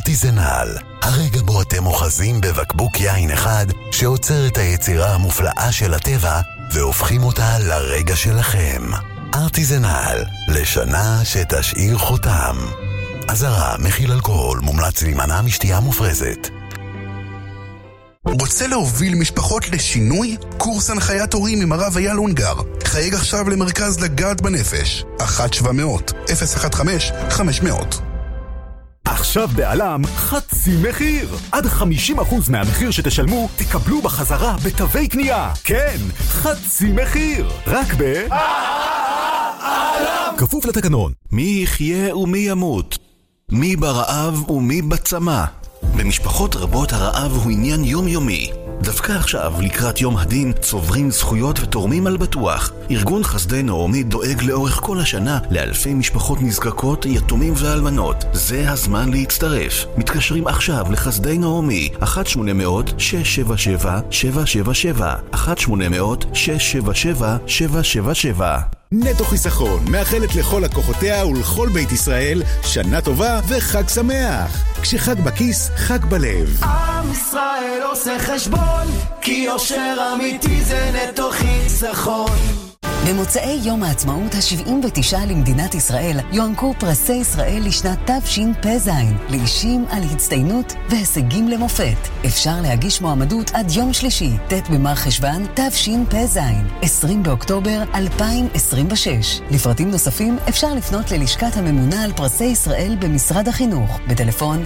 ארטיזנל, הרגע בו אתם אוחזים בבקבוק יין אחד שעוצר את היצירה המופלאה של הטבע והופכים אותה לרגע שלכם. ארטיזנל, לשנה שתשאיר חותם. אזהרה, מכיל אלכוהול, מומלץ להימנע משתייה מופרזת. רוצה להוביל משפחות לשינוי? קורס הנחיית הורים עם הרב אייל אונגר. חייג עכשיו למרכז לגעת בנפש. 1-700-015-500. עכשיו בעלם חצי מחיר. עד 50% מהמחיר שתשלמו תקבלו בחזרה בתווי קנייה. כן, חצי מחיר. רק בעלם. כפוף לתקנון. מי יחיה ומי ימות? מי ברעב ומי בצמא? במשפחות רבות הרעב הוא עניין יומיומי. דווקא עכשיו, לקראת יום הדין, צוברים זכויות ותורמים על בטוח. ארגון חסדי נעמי דואג לאורך כל השנה לאלפי משפחות נזקקות, יתומים ואלמנות. זה הזמן להצטרף. מתקשרים עכשיו לחסדי נעמי, 1-800-677-777, 1-800-677-777. נטו חיסכון מאחלת לכל לקוחותיה ולכל בית ישראל שנה טובה וחג שמח. כשחג בכיס, חג בלב. עם ישראל עושה חשבון, כי יושר אמיתי זה נטו חיסכון. במוצאי יום העצמאות ה-79 למדינת ישראל יוענקו פרסי ישראל לשנת תשפ"ז לאישים על הצטיינות והישגים למופת. אפשר להגיש מועמדות עד יום שלישי, ט' במר חשוון תשפ"ז, 20 באוקטובר 2026. לפרטים נוספים אפשר לפנות ללשכת הממונה על פרסי ישראל במשרד החינוך בטלפון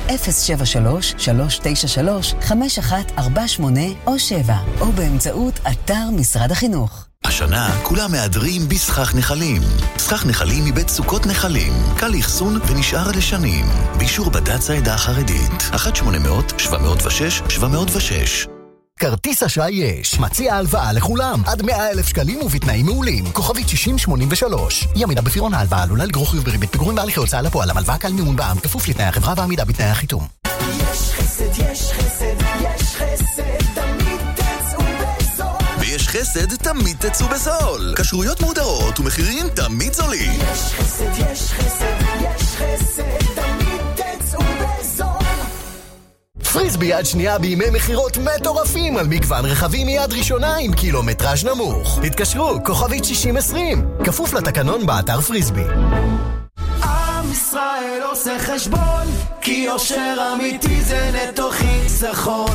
073-393-5148 או 7 או באמצעות אתר משרד החינוך. השנה כולם מהדרים בסכך נחלים. סכך נחלים מבית סוכות נחלים. קל לחסון ונשאר לשנים. באישור בד"ץ העדה החרדית. 1-800-706-706. כרטיס אשראי יש. מציע הלוואה לכולם. עד 100,000 שקלים ובתנאים מעולים. כוכבית 6083. ימידה בפירעון ההלוואה עלולה לגרור חיוב בריבית פיגורים בהליכי הוצאה לפועל. הלוואה קל מימון בע"מ כפוף לתנאי החברה ועמידה בתנאי החיתום. יש חסד, יש חסד, יש חסד, תמיד תצאו בזול. ויש חסד, תמיד תצאו בזול. כשרויות מודרות ומחירים תמיד זולים. יש חסד, יש חסד, יש חסד, תמיד תצאו בזול. פריסבי יד שנייה בימי מחירות מטורפים על מגוון רכבים מיד ראשונה עם קילומטראז' נמוך. תתקשרו, כוכבית 6020. כפוף לתקנון באתר פריסבי. עם ישראל עושה חשבון, כי יושר אמיתי זה נטו חיסכון.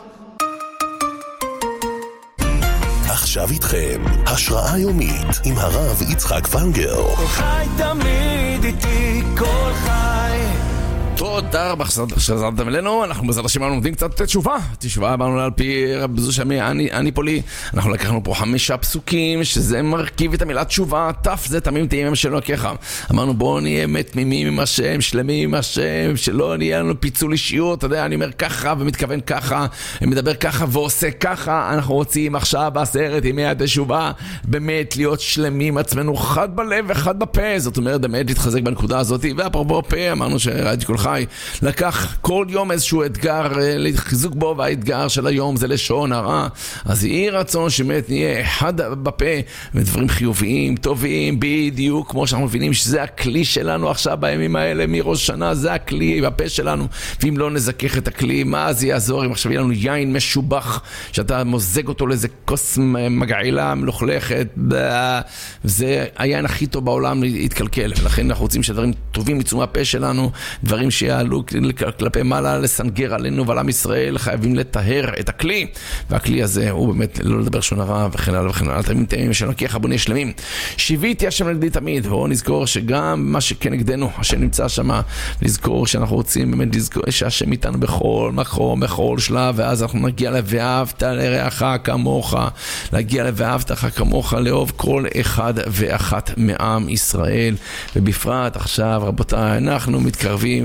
עכשיו איתכם, השראה יומית עם הרב יצחק ונגר. כל חי תמיד איתי, כל חי. תודה רבה שחזרתם אלינו. אנחנו בעזרת השם לומדים קצת תשובה באנו על פי רב זושמי אניפולי. אנחנו לקחנו פה 5 פסוקים שזה מרכיב את המילה תשובה. תף זה תמים תהיים של אלוקיך. אמרנו בואו נהיה תמימים עם השם, שלמים עם השם, שלא נהיה לנו פיצול אישיות. אתה יודע, אני אומר ככה ומתכוון ככה, מדבר ככה ועושה ככה. אנחנו רוצים עכשיו בעשרת ימי התשובה באמת להיות שלמים עצמנו, אחד בלב וחד בפה. זאת אומרת באמת להתחזק בנקודה הזאת. ואפרופו פה, אמרנו שראיתי כל חי לקח כל יום איזשהו אתגר לחיזוק בו, והאתגר של היום זה לשון הרע. אז יהי רצון שבאמת נהיה אחד בפה ודברים חיוביים, טובים, בדיוק כמו שאנחנו מבינים שזה הכלי שלנו עכשיו בימים האלה מראש שנה, זה הכלי בפה שלנו. ואם לא נזכך את הכלי, מה זה יעזור אם עכשיו יהיה לנו יין משובח שאתה מוזג אותו לאיזה כוס מגעילה מלוכלכת, זה היין הכי טוב בעולם להתקלקל. ולכן אנחנו רוצים שדברים טובים יצאו מהפה שלנו, דברים שיעלו כלפי מעלה לסנגר עלינו ועל עם ישראל. חייבים לטהר את הכלי, והכלי הזה הוא באמת לא לדבר שון הרע וכן הלאה וכן הלאה. תמיד תמיד שנקיח בני שלמים, שיביתי השם נגדי תמיד. בואו נזכור שגם מה שכנגדנו השם נמצא שם, לזכור שאנחנו רוצים באמת לזכור שהשם איתנו בכל מקום בכל שלב. ואז אנחנו נגיע ל"ואהבת לרעך כמוך", להגיע ל"ואהבת לך כמוך", לאהוב כל אחד ואחת מעם ישראל. ובפרט עכשיו רבותיי אנחנו מתקרבים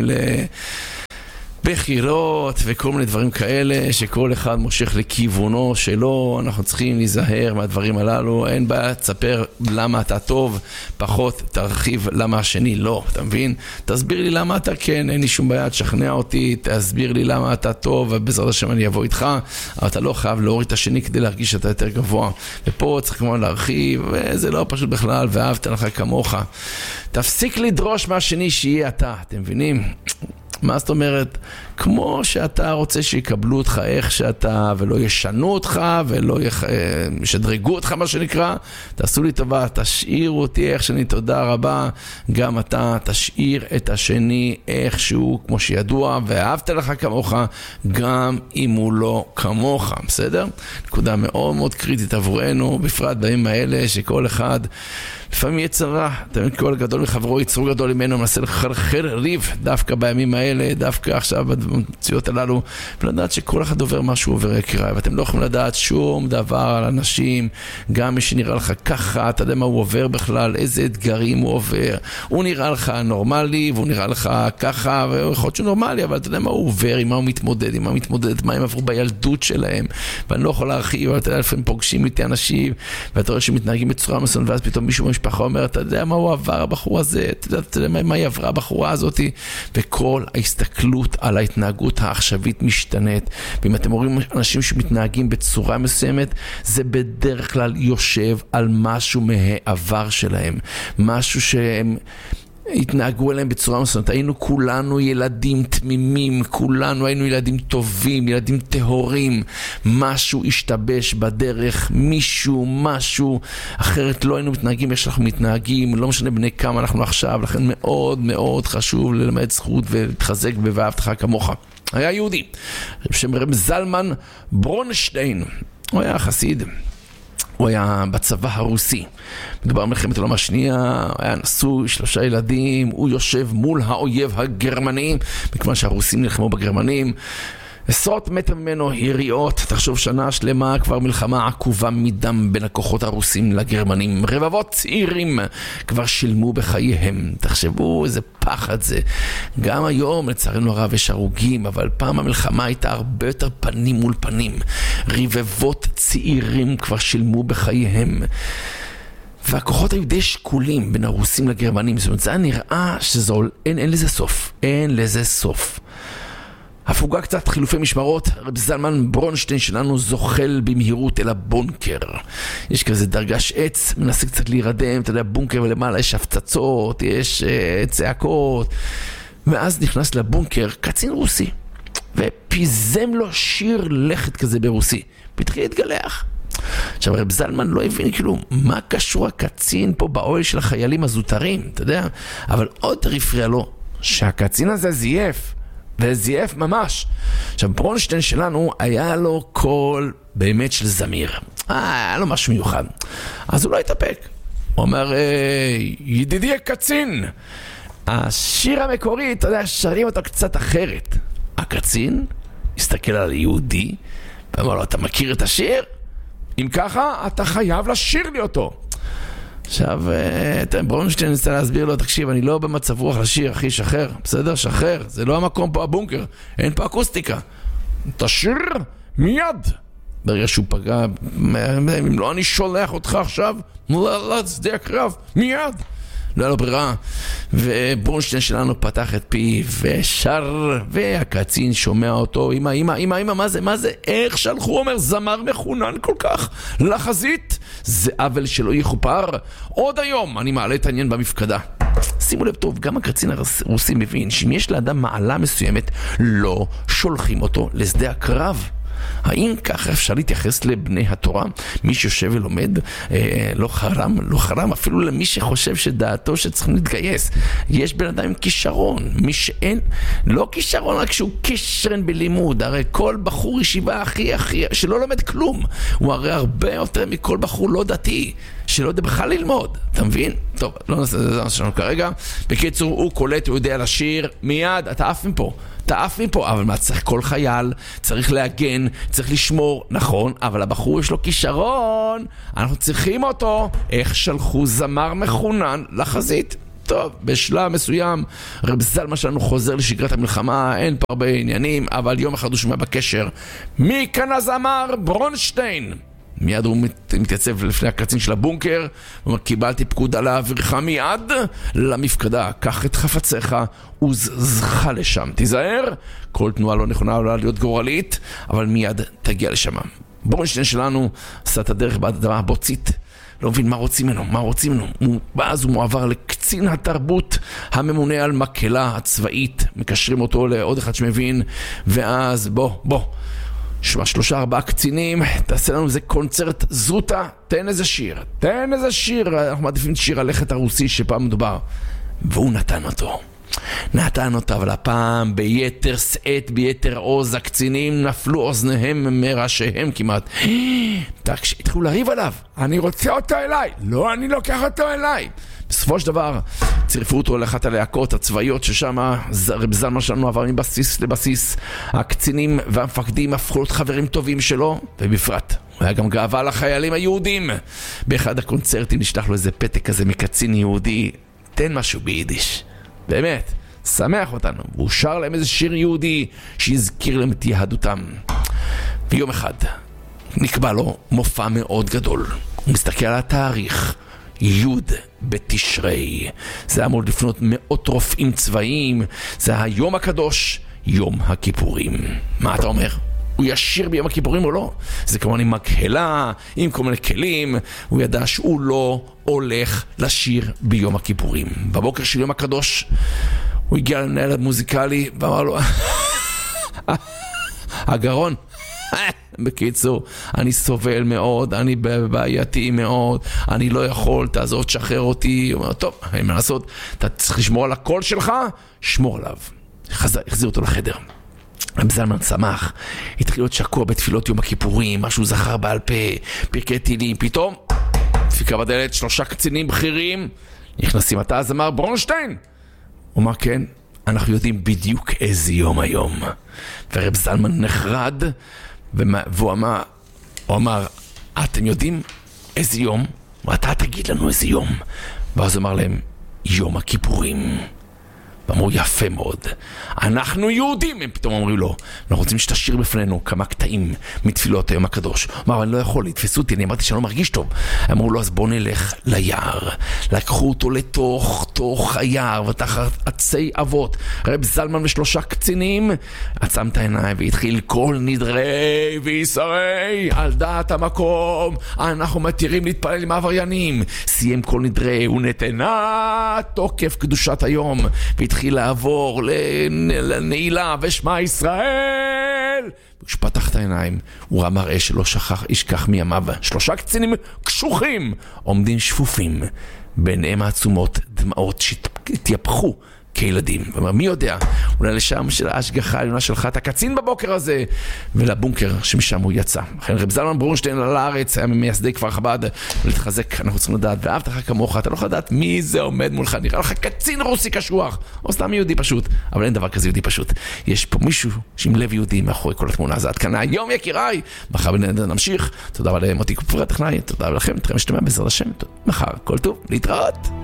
בחירות וכל מיני דברים כאלה שכל אחד מושך לכיוונו שלו. אנחנו צריכים להיזהר מהדברים הללו. אין בעיה, תספר למה אתה טוב, פחות תרחיב למה השני לא. אתה מבין? תסביר לי למה אתה כן, אין לי שום בעיה, תשכנע אותי, תסביר לי למה אתה טוב ובעזרת השם אני אבוא איתך. אבל אתה לא חייב להוריד את השני כדי להרגיש שאתה יותר גבוה. ופה צריך כמובן להרחיב, וזה לא פשוט בכלל. ואהבת לך כמוך. תפסיק לדרוש מהשני שיהיה אתה. אתם מבינים? מה זאת אומרת? כמו שאתה רוצה שיקבלו אותך איך שאתה, ולא ישנו אותך, ולא ישדרגו אותך, מה שנקרא. תעשו לי טובה, תשאירו אותי איך שאני, תודה רבה. גם אתה תשאיר את השני איכשהו, כמו שידוע, ואהבת לך כמוך, גם אם הוא לא כמוך, בסדר? נקודה מאוד מאוד קריטית עבורנו, בפרט בימים האלה שכל אחד לפעמים יצרה, תמיד כל גדול מחברו יצרו גדול ממנו, מנסה לחלחל ריב דווקא בימים האלה, דווקא עכשיו במציאות הללו, ולדעת שכל אחד עובר משהו עובר יקרה, ואתם לא יכולים לדעת שום דבר על אנשים, גם מי שנראה לך ככה, אתה יודע מה הוא עובר בכלל, איזה אתגרים הוא עובר, הוא נראה לך נורמלי, והוא נראה לך ככה, והוא יכול להיות שהוא נורמלי, אבל אתה יודע מה הוא עובר, עם מה הוא מתמודד, עם מה הוא מתמודד, מה הם עברו בילדות שלהם, ואני לא יכול להרחיב, אבל אתה יודע, לפעמים פוגשים איתי אנשים, ואתה רואה שמתנהגים בצורה מסוימת, ואז פתאום מישהו במשפחה אומר, אתה יודע מה הוא עבר הבחור הזה, אתה יודע מה היא עברה הבחורה הזאת, וכל ההסתכלות על ההתנהגות העכשווית משתנית, ואם אתם רואים אנשים שמתנהגים בצורה מסוימת, זה בדרך כלל יושב על משהו מהעבר שלהם, משהו שהם התנהגו אליהם בצורה מסוימת. היינו כולנו ילדים תמימים, כולנו היינו ילדים טובים, ילדים טהורים, משהו השתבש בדרך, משהו, אחרת לא היינו מתנהגים איך שאנחנו מתנהגים, לא משנה בני כמה אנחנו עכשיו, לכן מאוד מאוד חשוב ללמד זכות ולהתחזק ב"ואהבת לך כמוך". היה יהודי, בשם רב זלמן ברונשטיין, הוא היה חסיד, הוא היה בצבא הרוסי, מדובר במלחמת העולם השנייה, הוא היה נשוי, 3 ילדים, הוא יושב מול האויב הגרמני, מכיוון שהרוסים נלחמו בגרמנים, עשרות מטר ממנו יריות, תחשוב שנה שלמה, כבר מלחמה עקובה מדם בין הכוחות הרוסים לגרמנים, רבבות צעירים כבר שילמו בחייהם, תחשבו איזה פחד זה, גם היום לצערנו הרב יש הרוגים, אבל פעם המלחמה הייתה הרבה יותר פנים מול פנים, רבבות צעירים כבר שילמו בחייהם, והכוחות היו די שקולים בין הרוסים לגרמנים, זאת אומרת, זה נראה אין לזה סוף. הפוגה קצת חילופי משמרות, רב זלמן ברונשטיין שלנו זוחל במהירות אל הבונקר. יש כזה דרגש עץ, מנסה קצת להירדם, אתה יודע, בונקר ולמעלה יש הפצצות, יש צעקות. ואז נכנס לבונקר קצין רוסי, ופיזם לו שיר לכת כזה ברוסי, והתחיל להתגלח. עכשיו רב זלמן לא הבין כאילו מה קשור הקצין פה באוהל של החיילים הזוטרים, אתה יודע, אבל עוד הפריע לו שהקצין הזה זייף, וזייף ממש. עכשיו ברונשטיין שלנו היה לו קול באמת של זמיר, היה לו משהו מיוחד, אז הוא לא התאפק, הוא אומר, ידידי הקצין, השיר המקורי, אתה יודע, שרים אותו קצת אחרת. הקצין הסתכל על היהודי ואמר לו, אתה מכיר את השיר? אם ככה אתה חייב לשיר לי אותו. עכשיו, ברונשטיין ניסה להסביר לו, תקשיב, אני לא במצב רוח לשיר, אחי, שחרר, בסדר? שחרר, זה לא המקום פה, הבונקר, אין פה אקוסטיקה. תשיר מיד. ברגע שהוא פגע, אם לא אני שולח אותך עכשיו, לשדה הקרב, מיד. לא היה לו ברירה, וברונשטיין שלנו פתח את פי ושר, והקצין שומע אותו, אמא, מה זה, איך שלחו, הוא אומר, זמר מחונן כל כך לחזית, זה עוול שלא יכופר, עוד היום אני מעלה את העניין במפקדה. שימו לב טוב, גם הקצין הרוסי מבין שאם יש לאדם מעלה מסוימת, לא שולחים אותו לשדה הקרב. האם ככה אפשר להתייחס לבני התורה? מי שיושב ולומד, לא חרם, אפילו למי שחושב שדעתו שצריכים להתגייס. יש בן אדם עם כישרון, מי שאין, לא כישרון, רק שהוא כישרן בלימוד. הרי כל בחור ישיבה הכי, שלא לומד כלום, הוא הרי הרבה יותר מכל בחור לא דתי, שלא יודע בכלל ללמוד, אתה מבין? טוב, לא נעשה את זה שלנו כרגע. בקיצור, הוא קולט, הוא יודע לשיר, מיד, אתה עף מפה, אבל מה צריך? כל חייל צריך להגן, צריך לשמור, נכון, אבל הבחור יש לו כישרון, אנחנו צריכים אותו. איך שלחו זמר מחונן לחזית? טוב, בשלב מסוים רב זלמן שלנו חוזר לשגרת המלחמה, אין פה הרבה עניינים, אבל יום אחד הוא שומע בקשר, מי כאן הזמר? ברונשטיין. מיד הוא מתייצב לפני הקצין של הבונקר, הוא אומר, קיבלתי פקודה להעבירך מיד למפקדה, קח את חפציך וזזך לשם, תיזהר, כל תנועה לא נכונה עלולה להיות גורלית, אבל מיד תגיע לשם. ברונשטיין שלנו עשה את הדרך באדמה הבוצית, לא מבין מה רוצים ממנו. ואז הוא מועבר לקצין התרבות הממונה על מקהלה הצבאית, מקשרים אותו לעוד אחד שמבין, ואז בוא 3-4 קצינים, תעשה לנו איזה קונצרט זוטה, תן איזה שיר, אנחנו מעדיפים שיר הלכת הרוסי שפעם מדובר, והוא נתן אותו, אבל הפעם ביתר שאת, ביתר עוז, הקצינים נפלו אוזניהם מראשיהם כמעט. התחילו להריב עליו, אני רוצה אותו אליי, לא, אני לוקח אותו אליי. בסופו של דבר צירפו אותו לאחת הלהקות הצבאיות ששם רב זלמן שלנו עבר מבסיס לבסיס. הקצינים והמפקדים הפכו להיות חברים טובים שלו, ובפרט הוא היה גם גאווה לחיילים היהודים. באחד הקונצרטים נשלח לו איזה פתק כזה מקצין יהודי, תן משהו ביידיש, באמת שמח אותנו. והוא שר להם איזה שיר יהודי שהזכיר להם את יהדותם. ויום אחד נקבע לו מופע מאוד גדול. הוא מסתכל על התאריך, י' בתשרי. זה אמור לפנות מאות רופאים צבאיים. זה היום הקדוש, יום הכיפורים. מה אתה אומר? הוא ישיר ביום הכיפורים או לא? זה כמובן עם מקהלה, עם כל מיני כלים. הוא ידע שהוא לא הולך לשיר ביום הכיפורים. בבוקר של יום הקדוש הוא הגיע למנהל המוזיקלי ואמר לו הגרון, בקיצור, אני סובל מאוד, אני בעייתי מאוד, אני לא יכול, תעזור, תשחרר אותי. הוא אומר, טוב, אין מה לעשות, אתה צריך לשמור על הקול שלך, שמור עליו. החזיר אותו לחדר. רב זלמן שמח, התחיל להיות שקוע בתפילות יום הכיפורים, משהו זכר בעל פה, פרקי תהילים. פתאום דפיקה בדלת, 3 קצינים בכירים נכנסים. אתה אז אמר ברונשטיין? הוא אמר כן, אנחנו יודעים בדיוק איזה יום היום. ורב זלמן נחרד, והוא אמר, אתם יודעים איזה יום? ואתה תגיד לנו איזה יום. ואז הוא אמר להם, יום הכיפורים. ואמרו, יפה מאוד, אנחנו יהודים. הם פתאום אומרים לו, אנחנו רוצים שתשאיר בפנינו כמה קטעים מתפילות היום הקדוש. אמר, אני לא יכול, לתפסו אותי, אני אמרתי שאני לא מרגיש טוב. אמרו לו, אז בוא נלך ליער. לקחו אותו לתוך היער, ותחת עצי אבות רב זלמן ו3 קצינים עצם את העיניים והתחיל כל נדרי וישרי על דעת המקום, אנחנו מתירים להתפלל עם העבריינים. סיים כל נדרי ונתנה תוקף קדושת היום, והתחיל לעבור לנעילה ושמע ישראל. כשפתח את העיניים הוא ראה מראה שלא ישכח מימיו. 3 קצינים קשוחים עומדים שפופים, ביניהם העצומות דמעות שהתייפחו כילדים. ואומר, מי יודע, אולי לשם של ההשגחה העליונה שלך אתה קצין בבוקר הזה, ולבונקר שמשם הוא יצא. לכן רב זלמן ברונשטיין עלה לארץ, היה ממייסדי כפר חב"ד, ולהתחזק, אנחנו צריכים לדעת, ואהבת לך כמוך, אתה לא יכול לדעת מי זה עומד מולך, נראה לך קצין רוסי קשוח, או סתם יהודי פשוט, אבל אין דבר כזה יהודי פשוט. יש פה מישהו עם לב יהודי מאחורי כל התמונה הזאת. כאן היום יקיריי, מחר נמשיך. תודה רבה למוטי קופר הטכנאי, תודה לכם, נתראה משתמע בעזרת השם. מחר, כל טוב, להתראות.